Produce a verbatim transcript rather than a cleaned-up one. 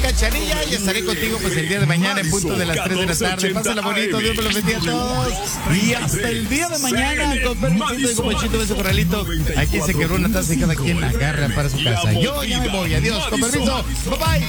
Cachanilla y estaré contigo pues el día de mañana en punto de las tres de la tarde. Pásenla bonito, Dios me los bendiga a todos. Y hasta el día de mañana, con permisito y con Panchito, beso, corralito. Aquí se quebró una taza y cada quien agarra para su casa. Yo ya me voy, adiós, con permiso, bye bye.